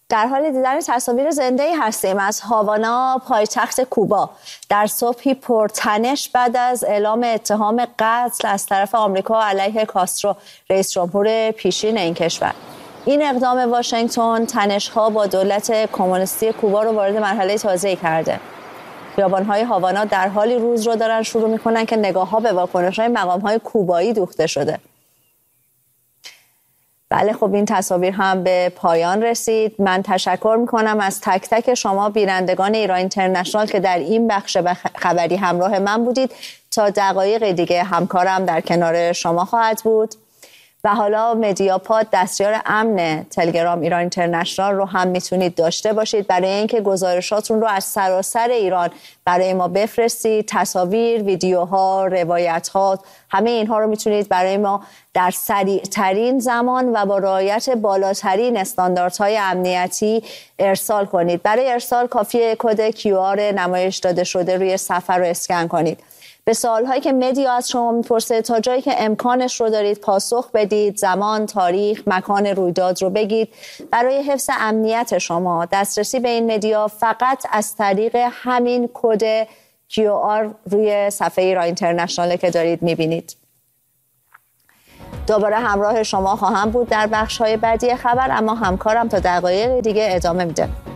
در حال دیدن تصاویر زنده‌ای هستیم از هاوانا، پایتخت کوبا، در صبحی پرتنش بعد از اعلام اتهام قتل از طرف آمریکا علیه کاسترو، رئیس جمهور پیشین این کشور. این اقدام واشنگتن تنش‌ها با دولت کمونیستی کوبا رو وارد مرحله تازه‌ای کرده. خیابان‌های هاوانا در حالی روز رو دارن شروع می‌کنن که نگاه‌ها به واکنش‌های مقام‌های کوبایی دوخته شده. بله خب این تصاویر هم به پایان رسید. من تشکر میکنم از تک تک شما بینندگان ایران اینترنشنال که در این بخش خبری همراه من بودید. تا دقایق دیگه همکارم در کنار شما خواهد بود. و حالا مدیاپاد دستیار امن تلگرام ایران اینترنشنال رو هم میتونید داشته باشید برای اینکه گزارشاتون رو از سراسر ایران برای ما بفرستید. تصاویر، ویدیوها، روایت‌ها، همه اینها رو میتونید برای ما در سریع‌ترین زمان و با رعایت بالاترین استانداردهای امنیتی ارسال کنید. برای ارسال کافیه کد QR نمایش داده شده روی صفحه رو اسکن کنید. به سوال‌هایی که مدیا از شما می‌پرسه تا جایی که امکانش رو دارید پاسخ بدید. زمان، تاریخ، مکان رویداد رو بگید. برای حفظ امنیت شما دسترسی به این مدیا فقط از طریق همین کد QR روی صفحه ایران اینترنشنال که دارید می‌بینید. دوباره همراه شما خواهم بود در بخش‌های بعدی خبر، اما همکارم تا دقایق دیگه ادامه میده.